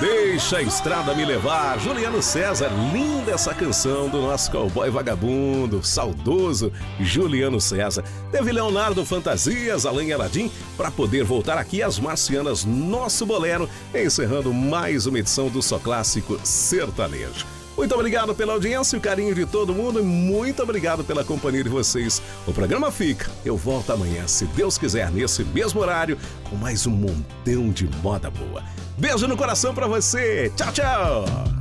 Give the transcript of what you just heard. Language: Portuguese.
Deixa a estrada me levar, Juliano César, linda essa canção do nosso cowboy vagabundo, saudoso Juliano César. Teve Leonardo Fantasias, Alain Aladim, para poder voltar aqui às Marcianas, nosso bolero, encerrando mais uma edição do Só Clássico Sertanejo. Muito obrigado pela audiência e o carinho de todo mundo e muito obrigado pela companhia de vocês. O programa fica, eu volto amanhã, se Deus quiser, nesse mesmo horário, com mais um montão de moda boa. Beijo no coração pra você, tchau, tchau!